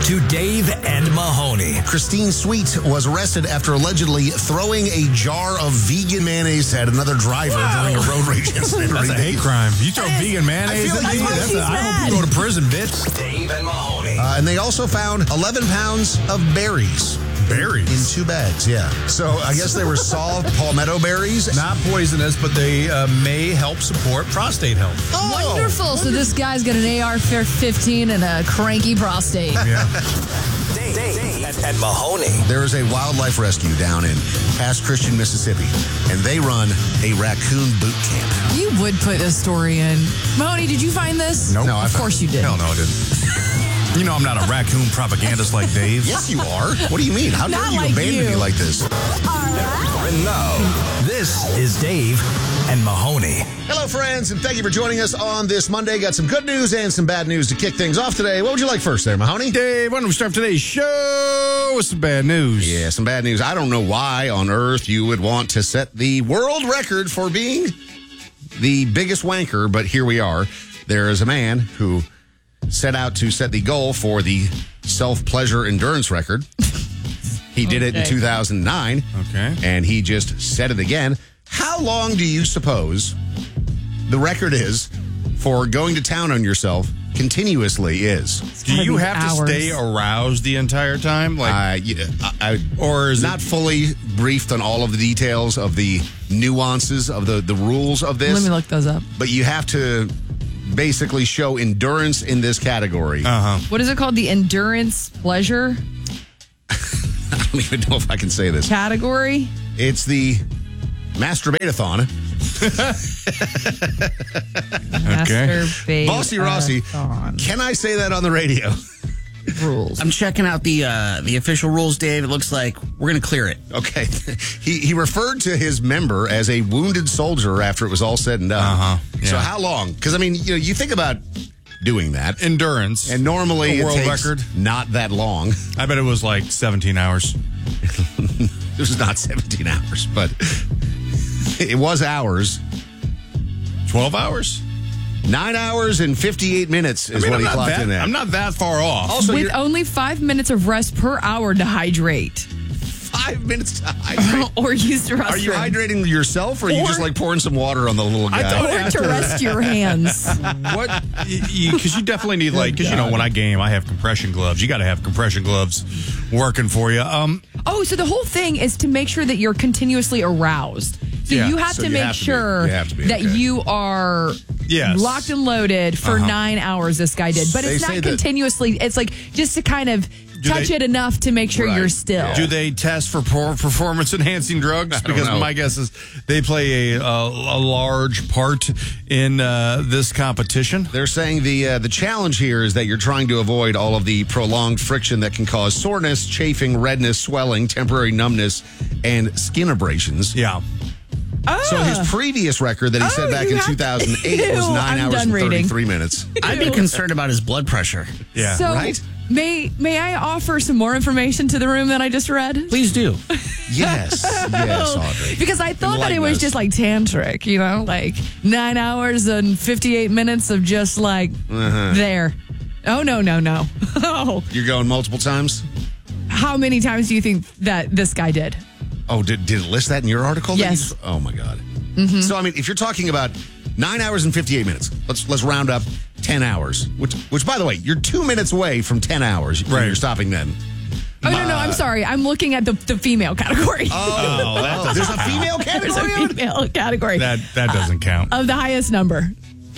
to Dave and Mahoney. Christine Sweet was arrested after allegedly throwing a jar of vegan mayonnaise at another driver during a road rage incident. That's a hate crime. You throw vegan mayonnaise at me? I hope you go to prison, bitch. Dave and Mahoney. And they also found 11 pounds of berries. Berries? In 2 bags, yeah. So I guess they were soft palmetto berries. Not poisonous, but they may help support prostate health. Oh, Wonderful. So this guy's got an AR-15 and a cranky prostate. Yeah. Dave and Mahoney. There is a wildlife rescue down in Pass Christian, Mississippi, and they run a raccoon boot camp. You would put this story in. Mahoney, did you find this? Nope. No, of course you did. Hell no, I didn't. You know I'm not a raccoon propagandist like Dave. Yes, you are. What do you mean? How dare Not you like abandon you. me like this? And now, this is Dave and Mahoney. Hello, friends, and thank you for joining us on this Monday. Got some good news and some bad news to kick things off today. What would you like first there, Mahoney? Dave, why don't we start today's show with some bad news? Yeah, some bad news. I don't know why on earth you would want to set the world record for being the biggest wanker, but here we are. There is a man who set out to set the goal for the self-pleasure endurance record. He did it in 2009. Okay. And he just set it again. How long do you suppose the record is for going to town on yourself continuously is? Do you be have hours. to stay aroused the entire time? Or is not fully briefed on all of the details of the nuances of the rules of this. Let me look those up. But you have to basically show endurance in this category. What is it called? The endurance pleasure I don't even know if I can say this. category? It's the Masturbate-a-thon. Masturbate Bossy Rossi, can I say that on the radio? rules. I'm checking out the official rules, Dave. It looks like we're going to clear it. Okay. He referred to his member as a wounded soldier after it was all said and done. So yeah. how long? Because, I mean, you think about doing that. endurance. And normally a world it takes record. not that long. I bet it was like 17 hours. This was not 17 hours, but it was hours. 12 hours? 9 hours and 58 minutes is what he clocked in at. I'm not that far off. Also, With only 5 minutes of rest per hour to hydrate 5 minutes to hydrate. or use the restroom. Are you hydrating yourself, or are you just like pouring some water on the little guy? Or to rest your hands. What? Because you definitely need, because, when I game, I have compression gloves. You got to have compression gloves working for you. Oh, so the whole thing is to make sure that you're continuously aroused. So Yeah. you have So to you make have to be. sure You have to be, that okay. you are Yes. locked and loaded for 9 hours, this guy did. But They it's say not that- continuously. It's like just to kind of touch they- it enough to make sure Right. you're still. Do they test for performance-enhancing drugs? I don't Because know. my guess is they play a large part in this competition. They're saying the challenge here is that you're trying to avoid all of the prolonged friction that can cause soreness, chafing, redness, swelling, temporary numbness, and skin abrasions. Yeah. So his previous record that he set back you in have- 2008 was Ew, 9 I'm hours done and reading. 33 minutes. I'd be concerned about his blood pressure. Yeah. So Right? may I offer some more information to the room that I just read? Please do. Yes. Yes, Audrey. Because I thought that it Enlighten was us. just like tantric, like 9 hours and 58 minutes of just like there. Oh, no. Oh, You're going multiple times? how many times do you think that this guy did? Oh, did it list that in your article? that Yes. you- Oh, my God. So, I mean, if you're talking about 9 hours and 58 minutes, let's round up 10 hours, which by the way, you're 2 minutes away from 10 hours when Right. you're stopping then. Oh, no, I'm sorry. I'm looking at the female category. Oh, there's a female There's category? a female category That doesn't count. of the highest number.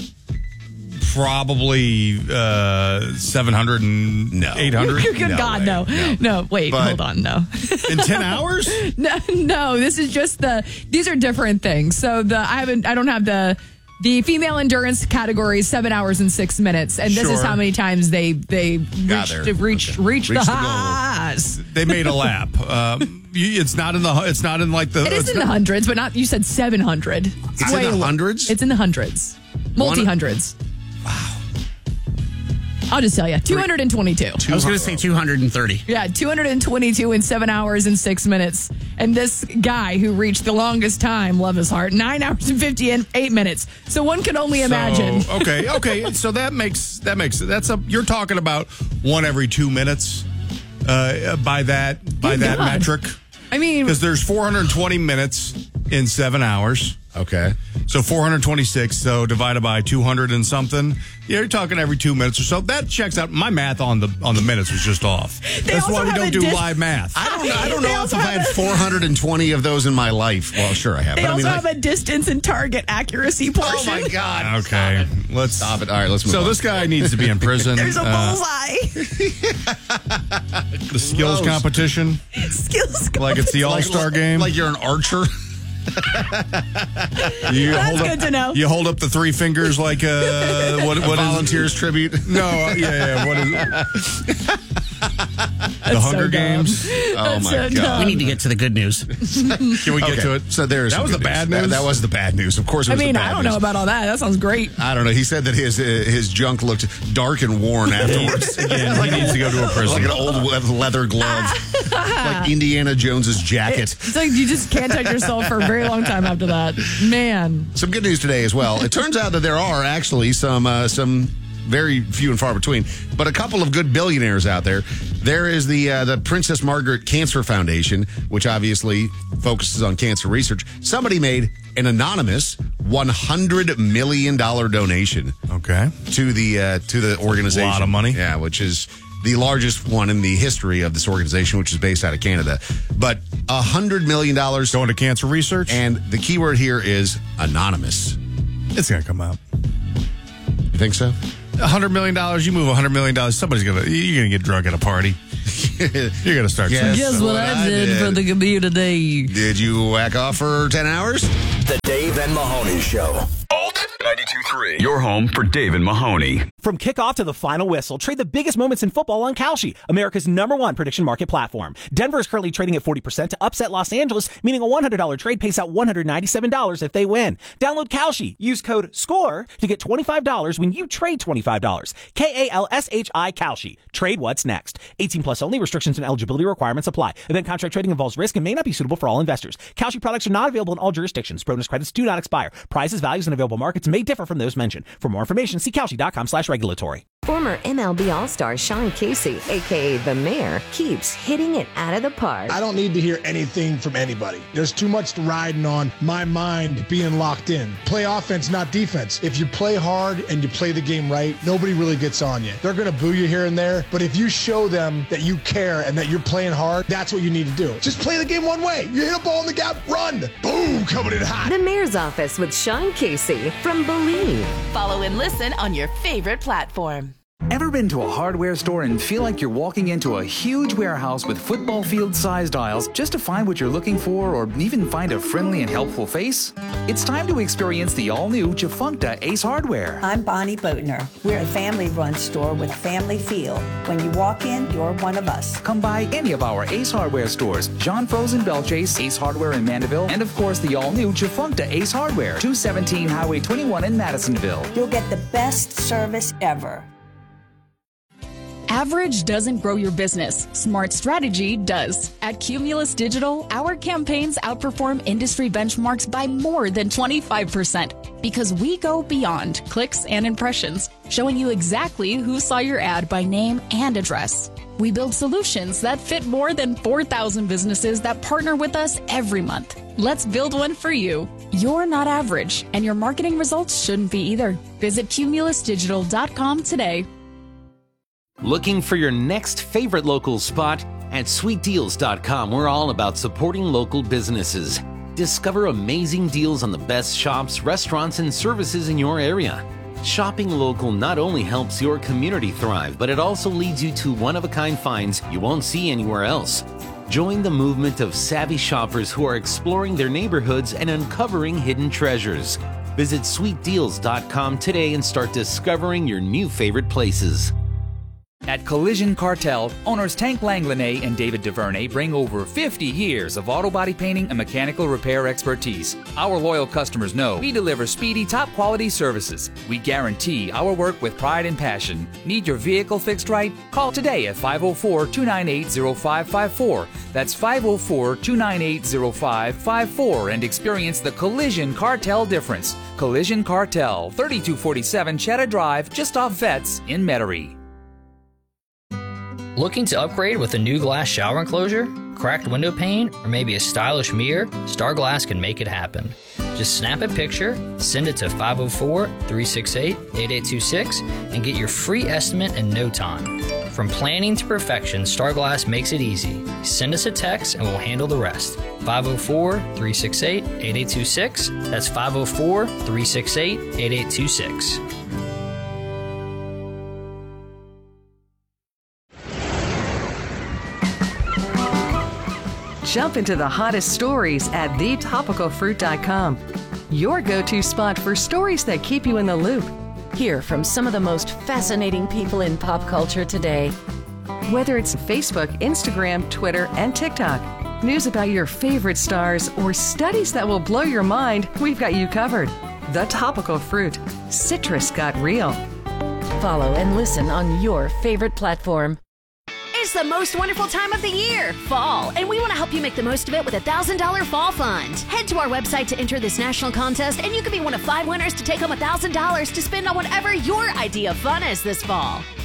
Probably 700 and No. 800 Good No God, way. no. No, wait, But- hold on, no. in 10 hours? No, this is just these are different things. So I don't have the female endurance category is 7 hours and 6 minutes, and this is Sure. how many times they Got there. reach Okay. the Reached the goal. highs. They made a lap. It's not in like the. It is in the hundreds, but not. You said 700. It's in the hundreds? It's in the hundreds, multi hundreds. I'll just tell you, 222. I was going to say 230. Yeah, 222 in 7 hours and 6 minutes. And this guy who reached the longest time, love his heart, 9 hours and 58 minutes. So one can only imagine. Okay. So you're talking about one every 2 minutes by that metric. I mean, because there's 420 minutes in 7 hours. Okay. So 426, so divided by 200 and something. Yeah, you're talking every 2 minutes or so. That checks out. My math on the minutes was just off. That's why we don't do live math. I don't know if I've had 420 of those in my life. Well, sure I have. They but also have a distance and target accuracy portion. Oh my God. Okay. Let's stop it. All right, let's move on. So this guy needs to be in prison. There's a bullseye. The skills competition. Like it's the All-Star game. Like you're an archer. That's good to know. You hold up the three fingers like what Volunteers tribute. No, yeah. What is it? The Hunger Games. Oh my God! We need to get to the good news. Can we get to it? So that was the bad news. That was the bad news. Of course, it was the bad I don't news. know about all that. That sounds great. I don't know. He said that his junk looked dark and worn afterwards. Again, he needs to go to a prison. Like an old leather glove, like Indiana Jones's jacket. It's like you just can't touch yourself for a very long time after that. Man. Some good news today as well. It turns out that there are actually some very few and far between, but a couple of good billionaires out there. There is the Princess Margaret Cancer Foundation, which obviously focuses on cancer research. Somebody made an anonymous $100 million donation. Okay. To the organization. A lot of money. Yeah, which is the largest one in the history of this organization, which is based out of Canada. But $100 million going to cancer research. And the key word here is anonymous. It's going to come out. You think so? $100 million, you move $100 million, you're going to get drunk at a party. You're going to start. Guess what I did for the community. Did you whack off for 10 hours? The Dave and Mahoney Show. Alt 92.3. Your home for Dave and Mahoney. From kickoff to the final whistle, trade the biggest moments in football on Kalshi, America's #1 prediction market platform. Denver is currently trading at 40% to upset Los Angeles, meaning a $100 trade pays out $197 if they win. Download Kalshi. Use code SCORE to get $25 when you trade $25. KALSHI Kalshi. Trade what's next. 18 plus only. Restrictions and eligibility requirements apply. Event contract trading involves risk and may not be suitable for all investors. Kalshi products are not available in all jurisdictions. Bonus credits do not expire. Prices, values, and available markets may differ from those mentioned. For more information, see Kalshi.com/regulatory. Former MLB All-Star Sean Casey, a.k.a. The Mayor, keeps hitting it out of the park. I don't need to hear anything from anybody. There's too much riding on my mind being locked in. Play offense, not defense. If you play hard and you play the game right, nobody really gets on you. They're going to boo you here and there, but if you show them that you care and that you're playing hard, that's what you need to do. Just play the game one way. You hit a ball in the gap, run. Boom, coming in hot. The Mayor's Office with Sean Casey from Believe. Follow and listen on your favorite platform. Ever been to a hardware store and feel like you're walking into a huge warehouse with football field-sized aisles just to find what you're looking for or even find a friendly and helpful face? It's time to experience the all-new Jafuncta Ace Hardware. I'm Bonnie Boatner. We're a family-run store with family feel. When you walk in, you're one of us. Come by any of our Ace Hardware stores, John Frozen Belchase, Ace Hardware in Mandeville, and of course the all-new Jafuncta Ace Hardware, 217 Highway 21 in Madisonville. You'll get the best service ever. Average doesn't grow your business. Smart strategy does. At Cumulus Digital, our campaigns outperform industry benchmarks by more than 25% because we go beyond clicks and impressions, showing you exactly who saw your ad by name and address. We build solutions that fit more than 4,000 businesses that partner with us every month. Let's build one for you. You're not average, and your marketing results shouldn't be either. Visit cumulusdigital.com today. Looking for your next favorite local spot? At sweetdeals.com, we're all about supporting local businesses. Discover amazing deals on the best shops, restaurants, and services in your area. Shopping local not only helps your community thrive, but it also leads you to one-of-a-kind finds you won't see anywhere else. Join the movement of savvy shoppers who are exploring their neighborhoods and uncovering hidden treasures. Visit sweetdeals.com today and start discovering your new favorite places. At Collision Cartel, owners Tank Langlanais and David DuVernay bring over 50 years of auto body painting and mechanical repair expertise. Our loyal customers know we deliver speedy, top-quality services. We guarantee our work with pride and passion. Need your vehicle fixed right? Call today at 504-298-0554. That's 504-298-0554 and experience the Collision Cartel difference. Collision Cartel, 3247 Cheddar Drive, just off Vets in Metairie. Looking to upgrade with a new glass shower enclosure, cracked window pane, or maybe a stylish mirror? Star Glass can make it happen. Just snap a picture, send it to 504-368-8826, and get your free estimate in no time. From planning to perfection, Star Glass makes it easy. Send us a text and we'll handle the rest. 504-368-8826. That's 504-368-8826. Jump into the hottest stories at thetopicalfruit.com. Your go-to spot for stories that keep you in the loop. Hear from some of the most fascinating people in pop culture today. Whether it's Facebook, Instagram, Twitter, and TikTok, news about your favorite stars, or studies that will blow your mind, we've got you covered. The Topical Fruit. Citrus got real. Follow and listen on your favorite platform. It's the most wonderful time of the year, fall, and we want to help you make the most of it with a $1,000 fall fund. Head to our website to enter this national contest, and you can be one of 5 winners to take home $1,000 to spend on whatever your idea of fun is this fall.